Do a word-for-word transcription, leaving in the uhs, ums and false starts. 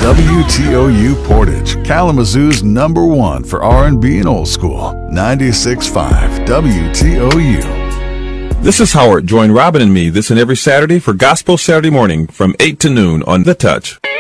W T O U Portage, Kalamazoo's number one for R and B and old school. ninety-six point five W T O U. This is Howard. Join Robin and me this and every Saturday for Gospel Saturday morning from eight to noon on The Touch.